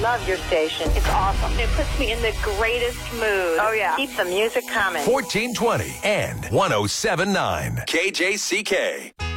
love your station. It's awesome. It puts me in the greatest mood. Oh, yeah. Keep the music coming. 1420 and 107.9 KJCK.